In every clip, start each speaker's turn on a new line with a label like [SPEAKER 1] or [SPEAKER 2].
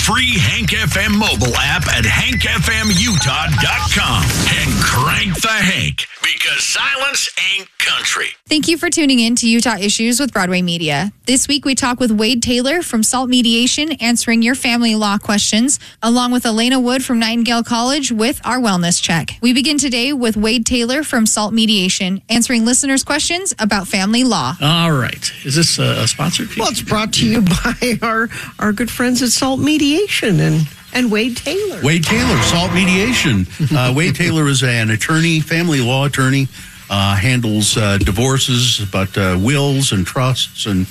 [SPEAKER 1] free Hank FM mobile app at hankfmutah.com and crank the Hank, because silence ain't country.
[SPEAKER 2] Thank you for tuning in to Utah Issues with Broadway Media. This week we talk with Wade Taylor from SALT Mediation, answering your family law questions, along with Elena Wood from Nightingale College with our wellness check. We begin today with Wade Taylor from SALT Mediation, answering listeners' questions about family law.
[SPEAKER 3] All right. Is this a sponsored piece?
[SPEAKER 4] Well, it's brought to you by our good friends at SALT Mediation and Wade Taylor.
[SPEAKER 5] Wade Taylor, SALT Mediation. Wade Taylor is an attorney, family law attorney, handles divorces, but wills and trusts, and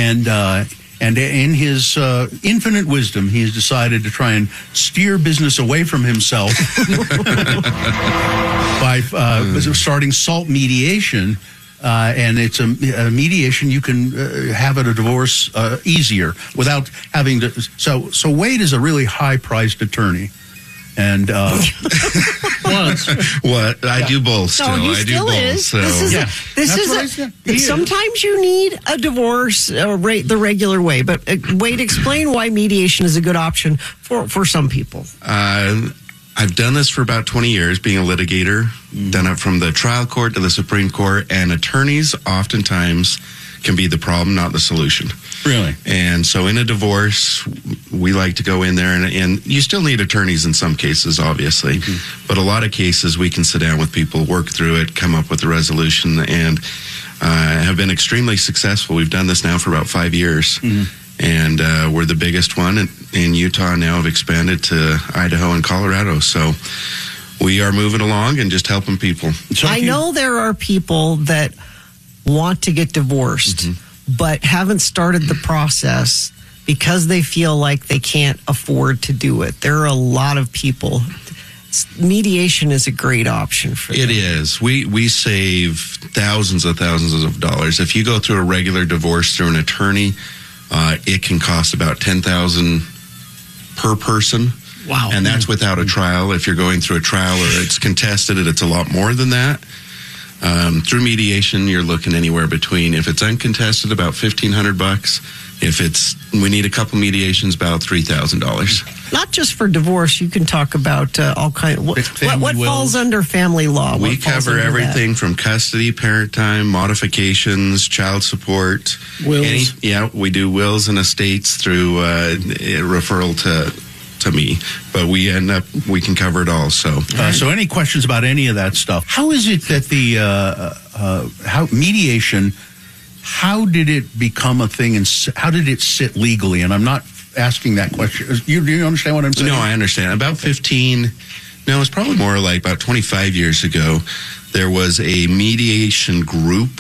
[SPEAKER 5] in his infinite wisdom, he has decided to try and steer business away from himself by starting SALT Mediation. And it's a mediation you can have at a divorce easier without having to. So Wade is a really high-priced attorney, and
[SPEAKER 6] what I do both. Still,
[SPEAKER 4] no, he
[SPEAKER 6] I
[SPEAKER 4] still
[SPEAKER 6] do both.
[SPEAKER 4] is.
[SPEAKER 6] So.
[SPEAKER 4] This is sometimes you need a divorce the regular way, but Wade, explain why mediation is a good option for some people.
[SPEAKER 6] I've done this for about 20 years, being a litigator, done it from the trial court to the Supreme Court, and attorneys oftentimes can be the problem, not the solution.
[SPEAKER 5] Really?
[SPEAKER 6] And so in a divorce, we like to go in there, and you still need attorneys in some cases, obviously, but a lot of cases we can sit down with people, work through it, come up with a resolution, and have been extremely successful. We've done this now for about 5 years. And we're the biggest one in Utah now, have expanded to Idaho and Colorado. So we are moving along and just helping people.
[SPEAKER 4] I know there are people that want to get divorced, but haven't started the process because they feel like they can't afford to do it. There are a lot of people. Mediation is a great option for them.
[SPEAKER 6] It is. We save thousands of dollars. If you go through a regular divorce through an attorney, it can cost about $10,000 per person.
[SPEAKER 3] Wow.
[SPEAKER 6] And that's without a trial. If you're going through a trial or it's contested, it's a lot more than that. Through mediation, you're looking anywhere between, if it's uncontested, about $1,500. If we need a couple mediations, about $3,000.
[SPEAKER 4] Not just for divorce, you can talk about all kinds. What falls under family law?
[SPEAKER 6] We cover everything from custody, parent time, modifications, child support.
[SPEAKER 3] Wills.
[SPEAKER 6] We do wills and estates through referral to me, but we can cover it all. So
[SPEAKER 5] any questions about any of that stuff? How is it that how mediation? How did it become a thing, and how did it sit legally? And I'm not asking that question. Do you understand what I'm saying?
[SPEAKER 6] No, I understand. About it's probably more like about 25 years ago, there was a mediation group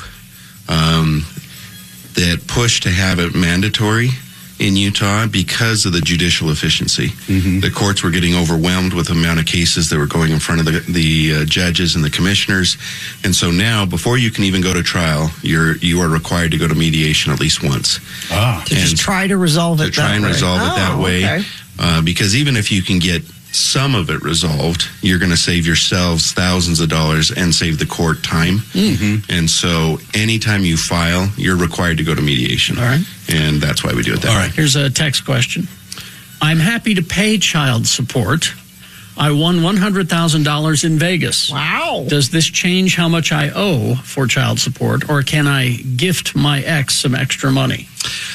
[SPEAKER 6] that pushed to have it mandatory in Utah because of the judicial efficiency. The courts were getting overwhelmed with the amount of cases that were going in front of the judges and the commissioners. And so now, before you can even go to trial, you are required to go to mediation at least once.
[SPEAKER 4] Just try to resolve it that way.
[SPEAKER 6] Resolve it that way.
[SPEAKER 4] Okay.
[SPEAKER 6] Because even if you can get some of it resolved, you're going to save yourselves thousands of dollars and save the court time. And so anytime you file, you're required to go to mediation.
[SPEAKER 3] All right.
[SPEAKER 6] And that's why we do it that way.
[SPEAKER 3] Here's a text question. I'm happy to pay child support. I won $100,000 in Vegas.
[SPEAKER 4] Wow.
[SPEAKER 3] Does this change how much I owe for child support, or can I gift my ex some extra money?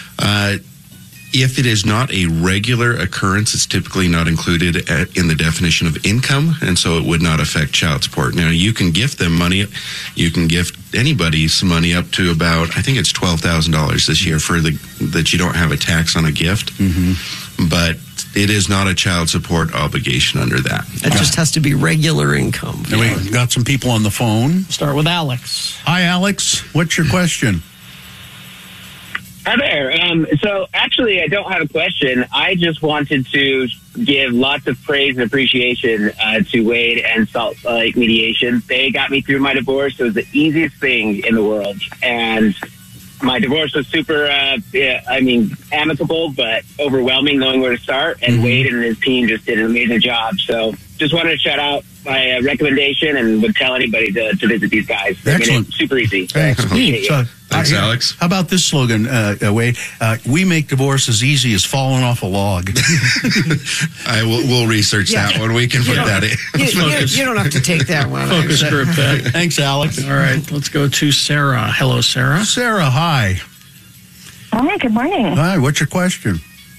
[SPEAKER 6] If it is not a regular occurrence, it's typically not included in the definition of income, and so it would not affect child support. Now, you can gift them money. You can gift anybody some money up to about, I think it's $12,000 this year for that you don't have a tax on a gift. But it is not a child support obligation under that.
[SPEAKER 4] It just has to be regular income.
[SPEAKER 5] And we got some people on the phone.
[SPEAKER 3] Start with Alex.
[SPEAKER 5] Hi, Alex. What's your question?
[SPEAKER 7] Hi there. So actually, I don't have a question. I just wanted to give lots of praise and appreciation to Wade and Salt Lake Mediation. They got me through my divorce. It was the easiest thing in the world. And my divorce was super, amicable, but overwhelming knowing where to start. And Wade and his team just did an amazing job. So just wanted to shout out my recommendation and would tell anybody to visit these guys.
[SPEAKER 5] Excellent.
[SPEAKER 7] Super easy.
[SPEAKER 5] Excellent.
[SPEAKER 7] Appreciate you.
[SPEAKER 5] So,
[SPEAKER 6] Thanks, Alex.
[SPEAKER 5] How about this slogan, Wade? We make divorce as easy as falling off a log.
[SPEAKER 6] We'll research that one. We can put that in.
[SPEAKER 4] You don't have to take that one.
[SPEAKER 3] Focus group that.
[SPEAKER 5] Thanks, Alex.
[SPEAKER 3] All right, let's go to Sarah. Hello, Sarah.
[SPEAKER 5] Sarah, hi.
[SPEAKER 8] Hi, good morning.
[SPEAKER 5] Hi, what's your question?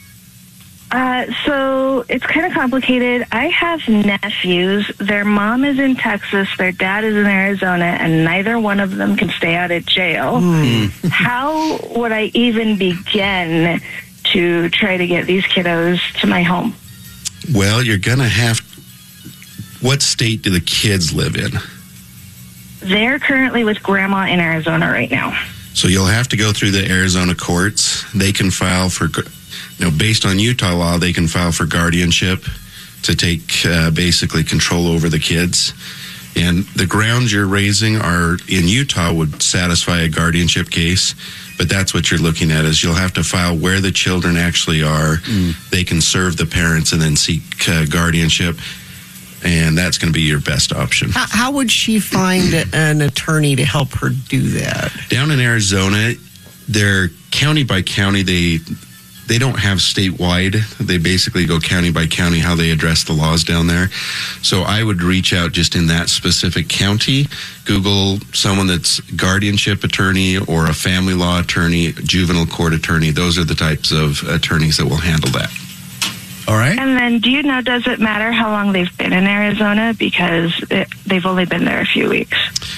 [SPEAKER 8] So it's kind of complicated. I have nephews. Their mom is in Texas, their dad is in Arizona, and neither one of them can stay out of jail. How would I even begin to try to get these kiddos to my home?
[SPEAKER 6] Well, you're going to have... What state do the kids live in?
[SPEAKER 8] They're currently with grandma in Arizona right now.
[SPEAKER 6] So you'll have to go through the Arizona courts. They can file for... based on Utah law, they can file for guardianship to take basically control over the kids. And the grounds you're raising are in Utah would satisfy a guardianship case, but that's what you're looking at is you'll have to file where the children actually are. They can serve the parents and then seek guardianship, and that's going to be your best option.
[SPEAKER 4] How would she find an attorney to help her do that?
[SPEAKER 6] Down in Arizona, they're county by county. They don't have statewide. They basically go county by county how they address the laws down there. So I would reach out just in that specific county, Google someone that's guardianship attorney or a family law attorney, juvenile court attorney. Those are the types of attorneys that will handle that.
[SPEAKER 5] All right.
[SPEAKER 8] And then do you know, does it matter how long they've been in Arizona? Because they've only been there a few weeks.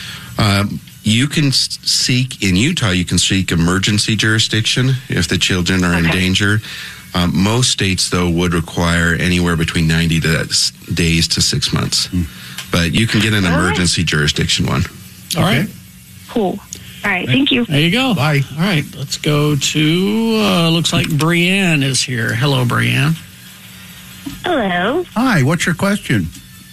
[SPEAKER 6] You can seek, in Utah, you can seek emergency jurisdiction if the children are in danger. Most states, though, would require anywhere between 90 days to 6 months. But you can get an emergency jurisdiction one.
[SPEAKER 3] All right.
[SPEAKER 8] Cool. All right, thank you.
[SPEAKER 3] There you go.
[SPEAKER 5] Bye.
[SPEAKER 3] All right, let's go to, looks like Brianne is here. Hello, Brianne.
[SPEAKER 9] Hello.
[SPEAKER 5] Hi, what's your question?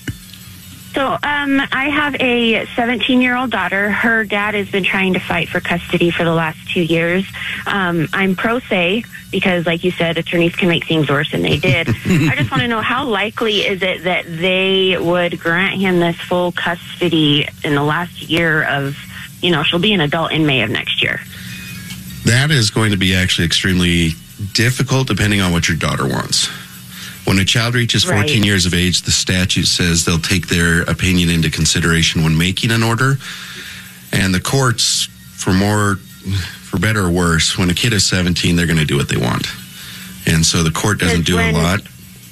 [SPEAKER 9] So I have a 17-year-old daughter. Her dad has been trying to fight for custody for the last 2 years. I'm pro se because, like you said, attorneys can make things worse, and they did. I just want to know, how likely is it that they would grant him this full custody in the last year of, she'll be an adult in May of next year?
[SPEAKER 6] That is going to be actually extremely difficult depending on what your daughter wants. When a child reaches 14 years of age, the statute says they'll take their opinion into consideration when making an order. And the courts, for better or worse, when a kid is 17, they're going to do what they want. And so the court doesn't do a lot.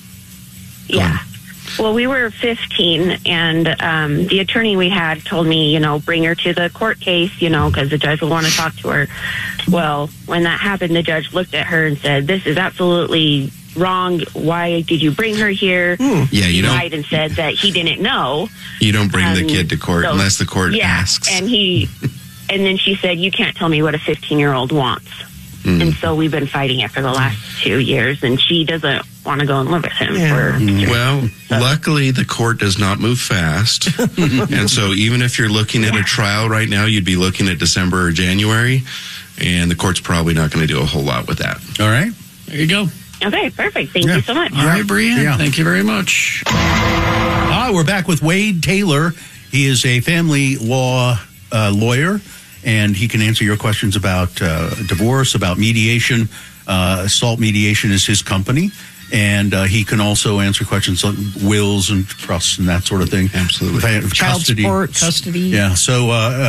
[SPEAKER 9] Yeah. Well, we were 15, and the attorney we had told me, bring her to the court case, because the judge will want to talk to her. Well, when that happened, the judge looked at her and said, this is absolutely wrong. Why did you bring her here?
[SPEAKER 6] Yeah,
[SPEAKER 9] he lied and said that he didn't know.
[SPEAKER 6] You don't bring the kid to court unless the court asks.
[SPEAKER 9] And then she said, you can't tell me what a 15-year-old wants. And so we've been fighting it for the last 2 years, and she doesn't want to go and live with him.
[SPEAKER 6] Luckily, the court does not move fast. And so even if you're looking at a trial right now, you'd be looking at December or January, and the court's probably not going to do a whole lot with that.
[SPEAKER 5] All right.
[SPEAKER 3] There you go.
[SPEAKER 9] Okay, perfect. Thank you so much.
[SPEAKER 3] All right, Brianne. Thank you very much.
[SPEAKER 5] We're back with Wade Taylor. He is a family law lawyer, and he can answer your questions about divorce, about mediation. SALT Mediation is his company, and he can also answer questions on wills and trusts and that sort of thing.
[SPEAKER 6] Absolutely.
[SPEAKER 4] Child support, custody.
[SPEAKER 5] Yeah, so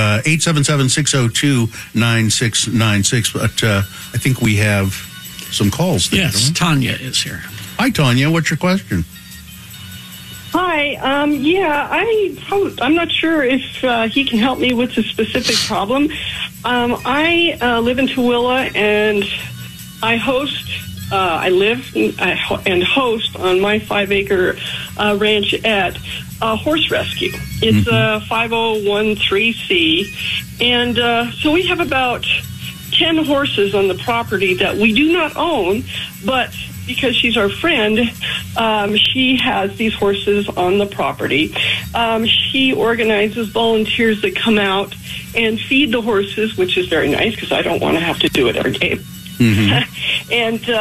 [SPEAKER 5] 877-602-9696. But I think we have some calls there.
[SPEAKER 3] Yes, Tanya is here.
[SPEAKER 5] Hi, Tanya. What's your question?
[SPEAKER 10] Hi. I'm not sure if he can help me with a specific problem. I live in Tooele, and I live and host on my 5-acre ranchette a horse rescue. It's a 5013C, and so we have about 10 horses on the property that we do not own, but because she's our friend, she has these horses on the property. She organizes volunteers that come out and feed the horses, which is very nice because I don't want to have to do it every day.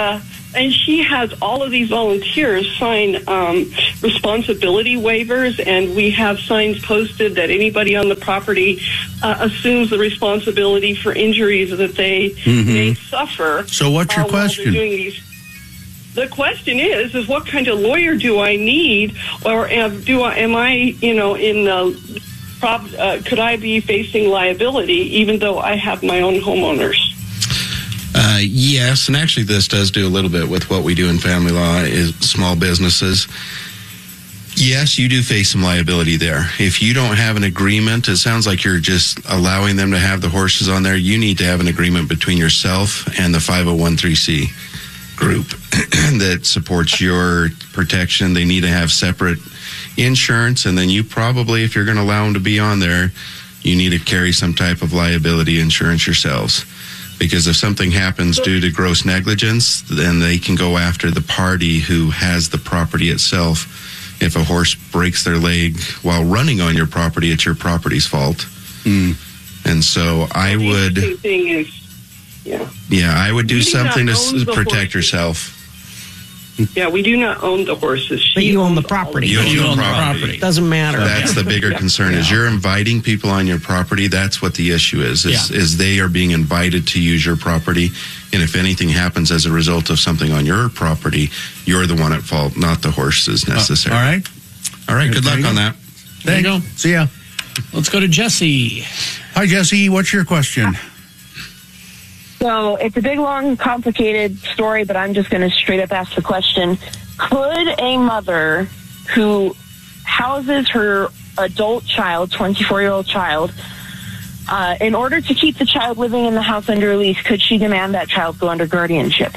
[SPEAKER 10] And she has all of these volunteers sign responsibility waivers, and we have signs posted that anybody on the property assumes the responsibility for injuries that they may suffer.
[SPEAKER 5] So what's your
[SPEAKER 10] while they're
[SPEAKER 5] question?
[SPEAKER 10] doing these. The question is what kind of lawyer do I need, or am I, in the could I be facing liability even though I have my own homeowners?
[SPEAKER 6] Yes, and actually this does do a little bit with what we do in family law is small businesses. Yes, you do face some liability there. If you don't have an agreement, it sounds like you're just allowing them to have the horses on there. You need to have an agreement between yourself and the 501(c) group that supports your protection. They need to have separate insurance, and then you probably, if you're going to allow them to be on there, you need to carry some type of liability insurance yourselves. Because if something happens due to gross negligence, then they can go after the party who has the property itself. If a horse breaks their leg while running on your property, it's your property's fault. And so I would...
[SPEAKER 10] The thing is,
[SPEAKER 6] I would do
[SPEAKER 10] We do
[SPEAKER 6] something
[SPEAKER 10] not
[SPEAKER 6] to
[SPEAKER 10] own the
[SPEAKER 6] protect
[SPEAKER 10] horses.
[SPEAKER 6] yourself.
[SPEAKER 10] Yeah, we do not own the horses.
[SPEAKER 4] But you own the property.
[SPEAKER 6] You own the property.
[SPEAKER 4] Doesn't matter.
[SPEAKER 6] That's the bigger concern is you're inviting people on your property. That's what the issue is they are being invited to use your property. And if anything happens as a result of something on your property, you're the one at fault, not the horses necessarily.
[SPEAKER 5] All right.
[SPEAKER 6] All right. Good luck on that.
[SPEAKER 3] There you go.
[SPEAKER 5] See ya.
[SPEAKER 3] Let's go to Jesse.
[SPEAKER 5] Hi, Jesse. What's your question?
[SPEAKER 11] So it's a big, long, complicated story, but I'm just going to straight up ask the question. Could a mother who houses her adult child, 24-year-old child, in order to keep the child living in the house under a lease, could she demand that child go under guardianship?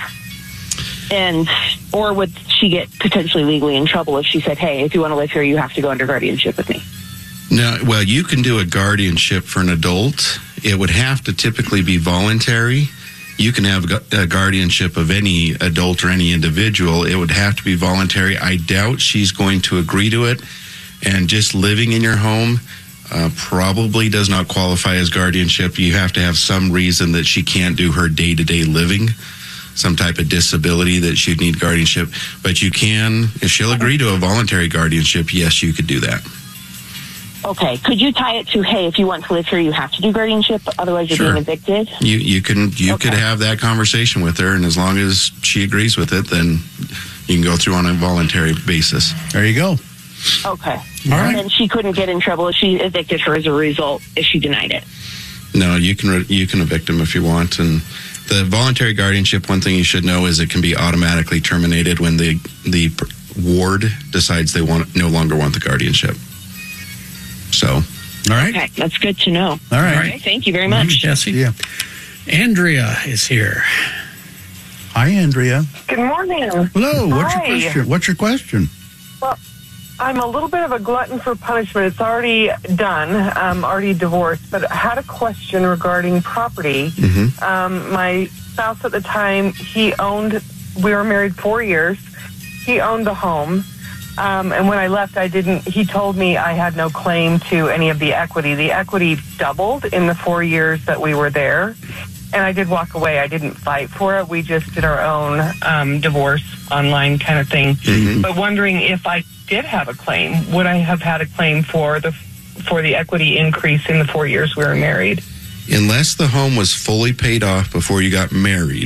[SPEAKER 11] Or would she get potentially legally in trouble if she said, hey, if you want to live here, you have to go under guardianship with me?
[SPEAKER 6] No, well, you can do a guardianship for an adult. It would have to typically be voluntary. You can have a guardianship of any adult or any individual. It would have to be voluntary. I doubt she's going to agree to it. And just living in your home probably does not qualify as guardianship. You have to have some reason that she can't do her day-to-day living, some type of disability that she'd need guardianship. But you can, if she'll agree to a voluntary guardianship, yes, you could do that.
[SPEAKER 11] Okay. Could you tie it to, hey, if you want to live here, you have to do guardianship, otherwise you're being evicted?
[SPEAKER 6] You could have that conversation with her, and as long as she agrees with it, then you can go through on a voluntary basis.
[SPEAKER 5] There you go.
[SPEAKER 11] Okay.
[SPEAKER 5] All right.
[SPEAKER 11] And she couldn't get in trouble if she evicted her as a result, if she denied it.
[SPEAKER 6] No, you can evict them if you want. And the voluntary guardianship, one thing you should know is it can be automatically terminated when the ward decides they no longer want the guardianship. So,
[SPEAKER 5] all right.
[SPEAKER 11] Okay, that's good to know.
[SPEAKER 5] All right.
[SPEAKER 11] Okay, thank you very much.
[SPEAKER 3] Jesse.
[SPEAKER 5] Yeah.
[SPEAKER 3] Andrea is here.
[SPEAKER 5] Hi, Andrea.
[SPEAKER 12] Good morning.
[SPEAKER 5] Hello. What's
[SPEAKER 12] Hi.
[SPEAKER 5] your question? What's your question?
[SPEAKER 12] Well, I'm a little bit of a glutton for punishment. It's already done. I'm already divorced, but I had a question regarding property. My spouse at the time, we were married 4 years. He owned the home. And when I left, he told me I had no claim to any of the equity. The equity doubled in the 4 years that we were there. And I did walk away. I didn't fight for it. We just did our own divorce online kind of thing. But wondering if I did have a claim, would I have had a claim for the equity increase in the 4 years we were married?
[SPEAKER 6] unless the home was fully paid off before you got married,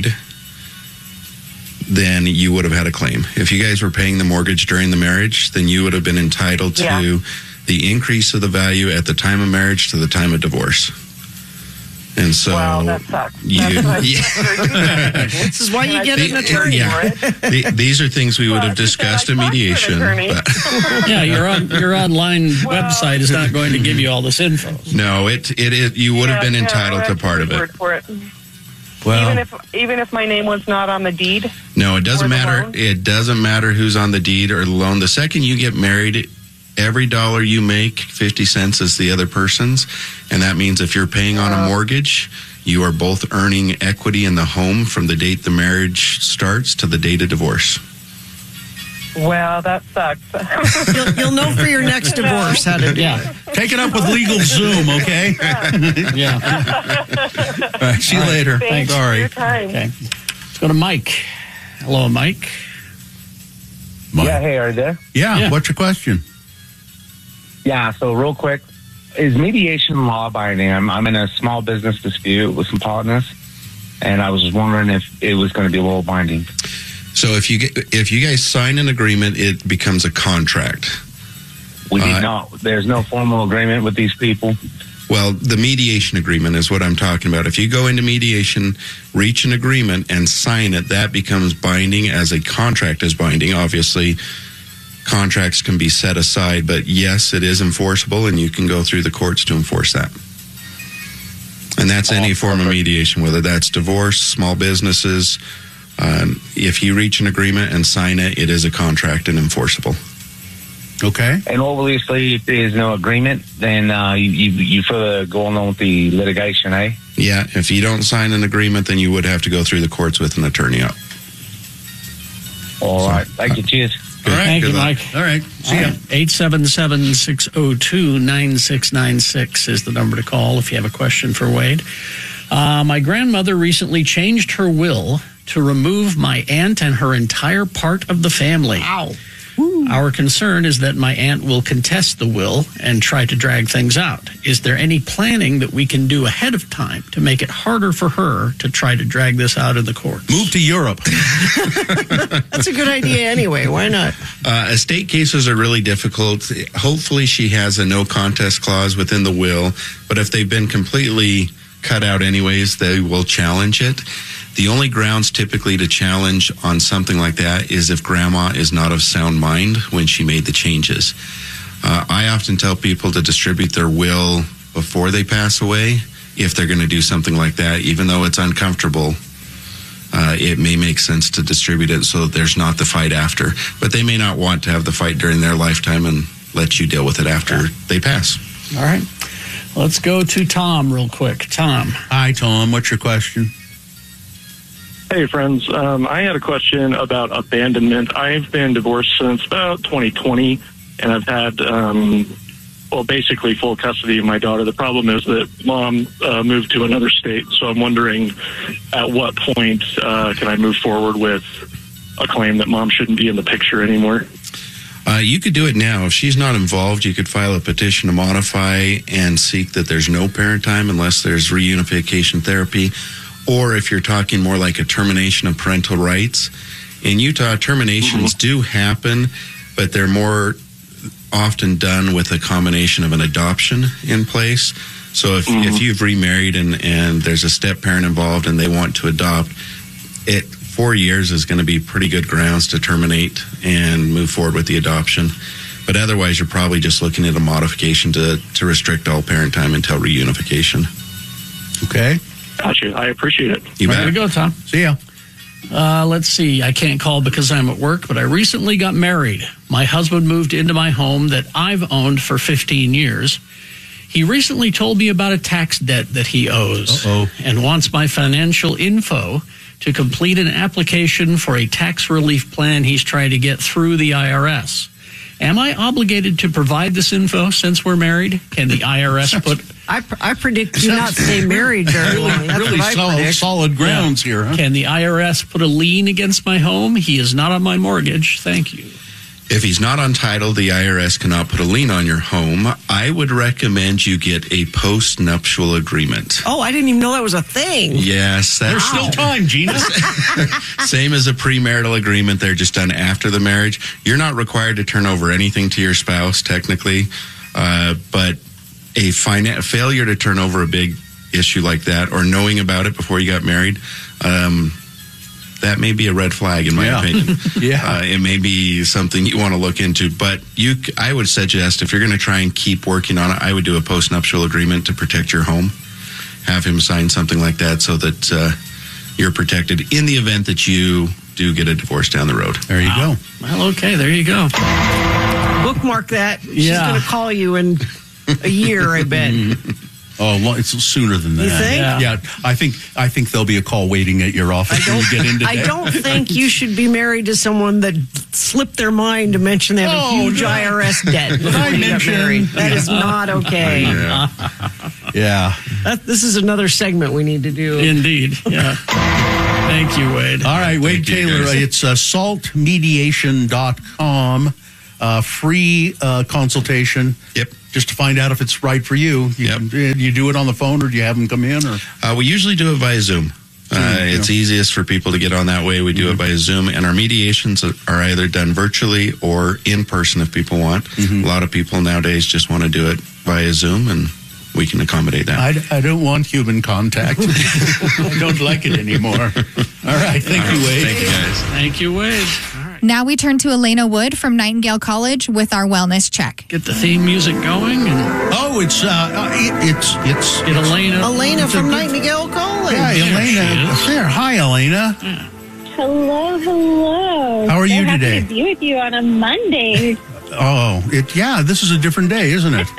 [SPEAKER 6] then you would have had a claim. If you guys were paying the mortgage during the marriage, then you would have been entitled to the increase of the value at the time of marriage to the time of divorce. And so,
[SPEAKER 12] wow, that sucks.
[SPEAKER 4] This is why you get an attorney.
[SPEAKER 6] These are things we would have discussed in mediation.
[SPEAKER 3] Yeah, your online website is not going to give you all this info.
[SPEAKER 6] No, it you would have been entitled to part of it.
[SPEAKER 12] For it.
[SPEAKER 6] Well,
[SPEAKER 12] even if my name was not on the deed.
[SPEAKER 6] No, it doesn't matter. It doesn't matter who's on the deed or the loan. The second you get married, every dollar you make, 50 cents is the other person's. And that means if you're paying on a mortgage, you are both earning equity in the home from the date the marriage starts to the date of divorce.
[SPEAKER 12] Well, that sucks.
[SPEAKER 4] You'll know for your next divorce how to do it.
[SPEAKER 5] Take it up with LegalZoom, okay?
[SPEAKER 3] Yeah.
[SPEAKER 5] All right, see you later.
[SPEAKER 12] Thanks.
[SPEAKER 5] Sorry.
[SPEAKER 12] For your time.
[SPEAKER 3] Okay. Let's go to Mike. Hello, Mike.
[SPEAKER 13] Yeah, hey, are you there?
[SPEAKER 5] Yeah, what's your question?
[SPEAKER 13] Yeah, so real quick, is mediation law binding? I'm in a small business dispute with some partners, and I was just wondering if it was going to be law binding.
[SPEAKER 6] So if you guys sign an agreement, it becomes a contract.
[SPEAKER 13] We did not. There's no formal agreement with these people.
[SPEAKER 6] Well, the mediation agreement is what I'm talking about. If you go into mediation, reach an agreement, and sign it, that becomes binding as a contract is binding. Obviously, contracts can be set aside, but yes, it is enforceable, and you can go through the courts to enforce that. And that's any form of mediation, whether that's divorce, small businesses. If you reach an agreement and sign it, it is a contract and enforceable.
[SPEAKER 5] Okay.
[SPEAKER 13] And obviously, if there's no agreement, then you further go on with the litigation, eh?
[SPEAKER 6] Yeah, if you don't sign an agreement, then you would have to go through the courts with an attorney up.
[SPEAKER 13] All right. Thank you. Cheers.
[SPEAKER 3] All right. Thank you,
[SPEAKER 6] luck.
[SPEAKER 3] Mike.
[SPEAKER 5] All right. See ya.
[SPEAKER 3] 877-602-9696 is the number to call if you have a question for Wade. My grandmother recently changed her will to remove my aunt and her entire part of the family.
[SPEAKER 4] Wow.
[SPEAKER 3] Our concern is that my aunt will contest the will and try to drag things out. Is there any planning that we can do ahead of time to make it harder for her to try to drag this out in the courts?
[SPEAKER 5] Move to Europe.
[SPEAKER 4] That's a good idea anyway. Why not?
[SPEAKER 6] Estate cases are really difficult. Hopefully she has a no contest clause within the will, but if they've been completely cut out anyways, they will challenge it. The only grounds typically to challenge on something like that is if grandma is not of sound mind when she made the changes. I often tell people to distribute their will before they pass away if they're going to do something like that. Even though it's uncomfortable, it may make sense to distribute it so that there's not the fight after. But they may not want to have the fight during their lifetime and let you deal with it after they pass.
[SPEAKER 3] All right. Let's go to Tom real quick. Tom.
[SPEAKER 5] Hi, Tom. What's your question?
[SPEAKER 14] Hey, friends. I had a question about abandonment. I've been divorced since about 2020, and I've had, basically full custody of my daughter. The problem is that mom moved to another state, so I'm wondering at what point can I move forward with a claim that mom shouldn't be in the picture anymore?
[SPEAKER 6] You could do it now. If she's not involved, you could file a petition to modify and seek that there's no parent time unless there's reunification therapy. Or if you're talking more like a termination of parental rights. In Utah, terminations do happen, but they're more often done with a combination of an adoption in place. So if you've remarried and there's a step parent involved and they want to adopt, 4 years is going to be pretty good grounds to terminate and move forward with the adoption. But otherwise, you're probably just looking at a modification to restrict all parent time until reunification.
[SPEAKER 5] Okay.
[SPEAKER 14] Gotcha. I appreciate it.
[SPEAKER 6] You bet.
[SPEAKER 3] There we go, Tom.
[SPEAKER 5] See ya.
[SPEAKER 3] Let's see. I can't call because I'm at work, but I recently got married. My husband moved into my home that I've owned for 15 years. He recently told me about a tax debt that he owes and wants my financial info to complete an application for a tax relief plan he's trying to get through the IRS. Am I obligated to provide this info since we're married? Can the IRS put...
[SPEAKER 4] I predict you not stay married very long. That's
[SPEAKER 5] really
[SPEAKER 4] what I predict.
[SPEAKER 5] solid grounds here, huh?
[SPEAKER 3] Can the IRS put a lien against my home? He is not on my mortgage. Thank you.
[SPEAKER 6] If he's not on title, the IRS cannot put a lien on your home. I would recommend you get a post-nuptial agreement.
[SPEAKER 4] Oh, I didn't even know that was a thing.
[SPEAKER 6] Yes.
[SPEAKER 5] There's still time, Gina.
[SPEAKER 6] Same as a premarital agreement. They're just done after the marriage. You're not required to turn over anything to your spouse, technically. But a failure to turn over a big issue like that or knowing about it before you got married, that may be a red flag in my opinion. It may be something you want to look into, but I would suggest if you're going to try and keep working on it, I would do a post-nuptial agreement to protect your home. Have him sign something like that so that you're protected in the event that you do get a divorce down the road.
[SPEAKER 5] There you go.
[SPEAKER 3] Well, okay, there you go.
[SPEAKER 4] Bookmark that. She's going to call you in a year, I bet.
[SPEAKER 5] Oh, well, it's sooner than that.
[SPEAKER 4] You think?
[SPEAKER 5] Yeah, I think there'll be a call waiting at your office when you get in today.
[SPEAKER 4] I don't think you should be married to someone that slipped their mind to mention they have a huge IRS debt before you get married. That is not okay.
[SPEAKER 5] Yeah.
[SPEAKER 4] This is another segment we need to do.
[SPEAKER 3] Indeed, yeah. Thank you, Wade.
[SPEAKER 5] All right, Wade
[SPEAKER 6] Thank you,
[SPEAKER 5] Taylor.
[SPEAKER 6] guys.
[SPEAKER 5] It's saltmediation.com. Free consultation.
[SPEAKER 6] Yep.
[SPEAKER 5] Just to find out if it's right for you. You do it on the phone, or do you have them come in? Or
[SPEAKER 6] We usually do it via Zoom. It's easiest for people to get on that way. We do it via Zoom, and our mediations are either done virtually or in person if people want. A lot of people nowadays just want to do it via Zoom, and we can accommodate that.
[SPEAKER 5] I don't want human contact. I don't like it anymore. All right. Thank you, Wade.
[SPEAKER 6] Thank you, guys.
[SPEAKER 3] Thank you, Wade.
[SPEAKER 2] Now we turn to Elena Wood from Nightingale College with our wellness check.
[SPEAKER 3] Get the theme music going. And
[SPEAKER 5] it's
[SPEAKER 3] get Elena.
[SPEAKER 4] Elena from Nightingale College.
[SPEAKER 5] Yeah, Elena. There. Hi, Elena.
[SPEAKER 15] Hello.
[SPEAKER 5] How are you
[SPEAKER 15] happy
[SPEAKER 5] today?
[SPEAKER 15] To be with you on a Monday.
[SPEAKER 5] This is a different day, isn't it?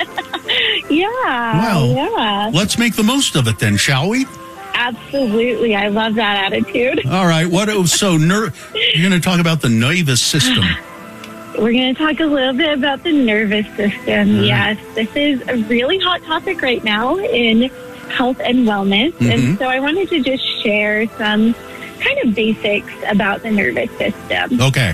[SPEAKER 15] Yeah.
[SPEAKER 5] Let's make the most of it then, shall we?
[SPEAKER 15] Absolutely. I love that attitude.
[SPEAKER 5] All right. You're going to talk about the nervous system.
[SPEAKER 15] We're going to talk a little bit about the nervous system. Yes, this is a really hot topic right now in health and wellness. And so I wanted to just share some kind of basics about the nervous system.
[SPEAKER 5] Okay.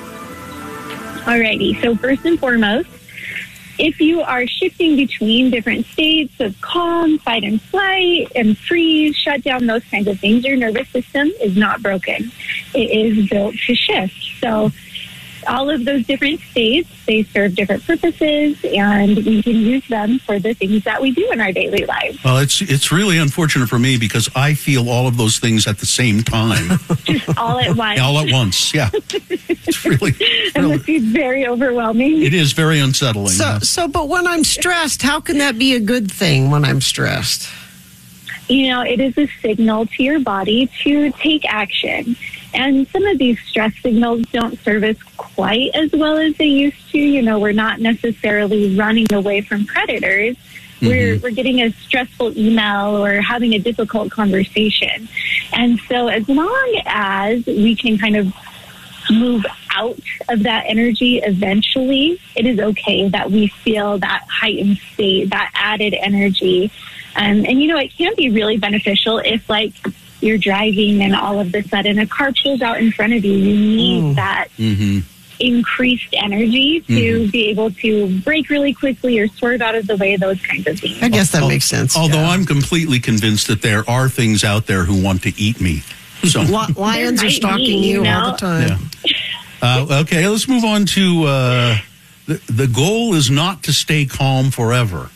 [SPEAKER 15] Alrighty. So first and foremost, if you are shifting between different states of calm, fight and flight, and freeze, shut down, those kinds of things, your nervous system is not broken. It is built to shift. So all of those different states, they serve different purposes, and we can use them for the things that we do in our daily lives.
[SPEAKER 5] Well, it's really unfortunate for me because I feel all of those things at the same time.
[SPEAKER 15] All at once.
[SPEAKER 5] All at once, yeah. It's really
[SPEAKER 15] It must be very overwhelming.
[SPEAKER 5] it is very unsettling.
[SPEAKER 4] But when I'm stressed, how can that be a good thing when I'm stressed?
[SPEAKER 15] You know, it is a signal to your body to take action. And some of these stress signals don't serve us quite as well as they used to. You know, we're not necessarily running away from predators. We're getting a stressful email or having a difficult conversation. And so as long as we can kind of move out of that energy eventually, it is okay that we feel that heightened state, that added energy. And you know, it can be really beneficial if, like, you're driving and all of a sudden a car pulls out in front of you. You need that increased energy to be able to brake really quickly or swerve out of the way, those kinds of things.
[SPEAKER 4] I guess that makes sense.
[SPEAKER 5] Although I'm completely convinced that there are things out there who want to eat me. So
[SPEAKER 4] lions are stalking you all the time.
[SPEAKER 5] Yeah. Okay, let's move on to the goal is not to stay calm forever.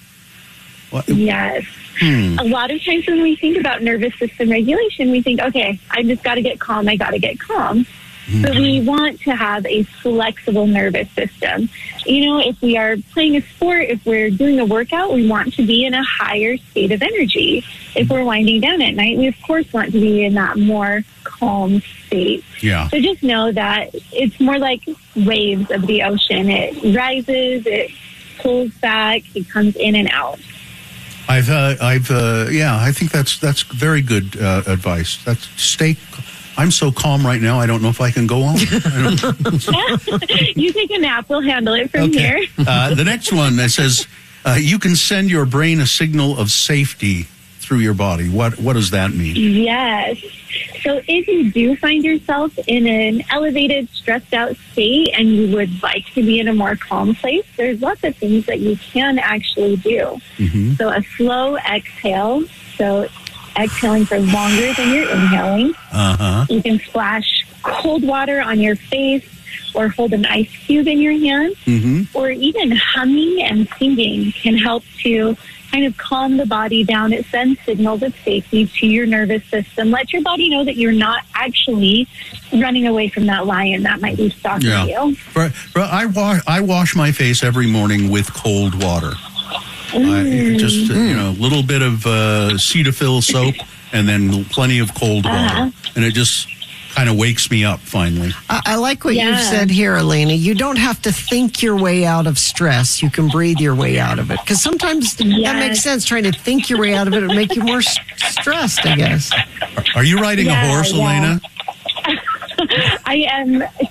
[SPEAKER 15] Yes. A lot of times when we think about nervous system regulation, we think, okay, I just got to get calm. I got to get calm. But we want to have a flexible nervous system. You know, if we are playing a sport, if we're doing a workout, we want to be in a higher state of energy. If we're winding down at night, we of course want to be in that more calm state.
[SPEAKER 5] Yeah.
[SPEAKER 15] So just know that it's more like waves of the ocean. It rises, it pulls back, it comes in and out.
[SPEAKER 5] I think that's very good advice. I'm so calm right now. I don't know if I can go on.
[SPEAKER 15] You take a nap. We'll handle it from here.
[SPEAKER 5] The next one that says you can send your brain a signal of safety through your body. What does that mean?
[SPEAKER 15] Yes. So if you do find yourself in an elevated, stressed out state and you would like to be in a more calm place, there's lots of things that you can actually do. So a slow exhale. So exhaling for longer than you're inhaling. You can splash cold water on your face or hold an ice cube in your hand. Or even humming and singing can help to kind of calm the body down. It sends signals of safety to your nervous system. Let your body know that you're not actually running away from that lion that might be stalking you.
[SPEAKER 5] I wash my face every morning with cold water. Just a little bit of Cetaphil soap and then plenty of cold water, and it just kind of wakes me up finally.
[SPEAKER 4] I like what you've said here, Elena. You don't have to think your way out of stress. You can breathe your way out of it. Because sometimes that makes sense. Trying to think your way out of it would make you more stressed, I guess.
[SPEAKER 5] Are you riding a horse, Elena?
[SPEAKER 15] I am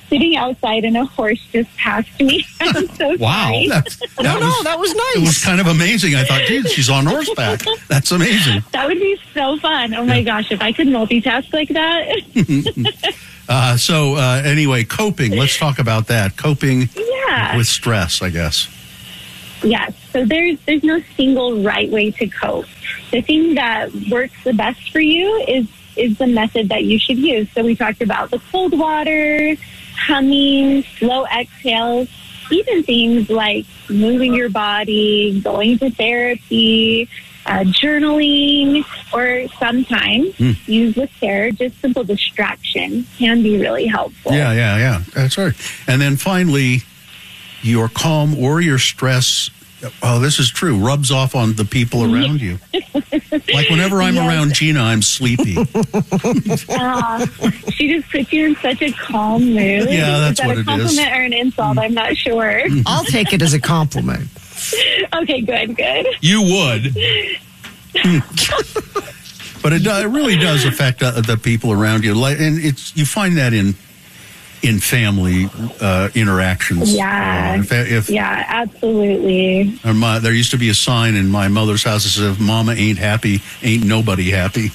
[SPEAKER 15] sitting outside and a horse just passed me. I'm so
[SPEAKER 5] Wow.
[SPEAKER 15] sorry.
[SPEAKER 4] That was nice.
[SPEAKER 5] It was kind of amazing. I thought, geez, she's on horseback. That's amazing.
[SPEAKER 15] That would be so fun. Oh my gosh, if I could multitask like that.
[SPEAKER 5] Anyway, coping. Let's talk about that. Coping
[SPEAKER 15] Yeah.
[SPEAKER 5] with stress, I guess.
[SPEAKER 15] Yes. So there's no single right way to cope. The thing that works the best for you is the method that you should use. So we talked about the cold water, humming, slow exhales, even things like moving your body, going to therapy, journaling, or sometimes use with care, just simple distraction can be really helpful.
[SPEAKER 5] Yeah. That's right. And then finally, your calm or your stress, this is true, rubs off on the people around you. Like whenever I'm around Gina, I'm sleepy.
[SPEAKER 15] She just puts you in such a calm mood.
[SPEAKER 5] Yeah, that's what it is.
[SPEAKER 15] Is that a compliment or an insult? I'm not sure.
[SPEAKER 4] I'll take it as a compliment.
[SPEAKER 15] Okay, good.
[SPEAKER 5] You would. But it really does affect the people around you. And you find that in family interactions.
[SPEAKER 15] Yeah. Yeah, absolutely.
[SPEAKER 5] There used to be a sign in my mother's house that said, if Mama ain't happy, ain't nobody happy.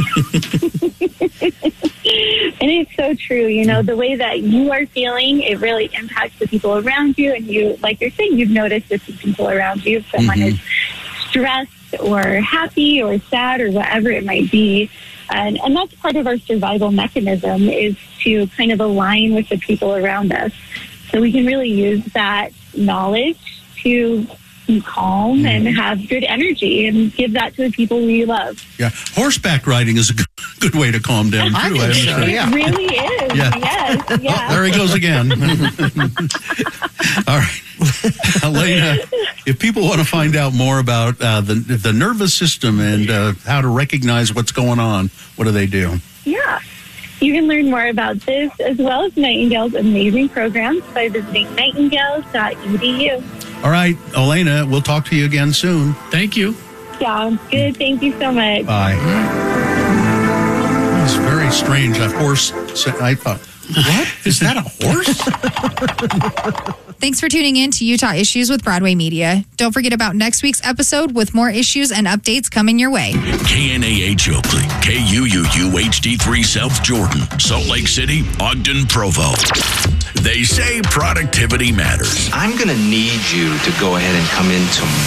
[SPEAKER 15] And it's so true. You know, the way that you are feeling, it really impacts the people around you. And you, like you're saying, you've noticed this in people around you. If someone is stressed or happy or sad or whatever it might be. And that's part of our survival mechanism, is to kind of align with the people around us. So we can really use that knowledge to be calm and have good energy and give that to the people we love.
[SPEAKER 5] Yeah. Horseback riding is a good way to calm down, too.
[SPEAKER 15] I think so, yeah. It really is.
[SPEAKER 5] Yeah.
[SPEAKER 15] Yes. Yeah.
[SPEAKER 5] Oh, there he goes again. All right. Elena, if people want to find out more about the nervous system and how to recognize what's going on, what do they do?
[SPEAKER 15] Yeah. You can learn more about this as well as Nightingale's amazing programs by visiting nightingale.edu.
[SPEAKER 5] All right, Elena, we'll talk to you again soon.
[SPEAKER 3] Thank you.
[SPEAKER 15] Sounds good. Thank you so much.
[SPEAKER 5] Bye. It's very strange. A horse, I thought, what? Is that a horse?
[SPEAKER 2] Thanks for tuning in to Utah Issues with Broadway Media. Don't forget about next week's episode with more issues and updates coming your way.
[SPEAKER 1] KNAH Oakley, KUUU HD3 South Jordan, Salt Lake City, Ogden, Provo. They say productivity matters.
[SPEAKER 16] I'm going to need you to go ahead and come in tomorrow.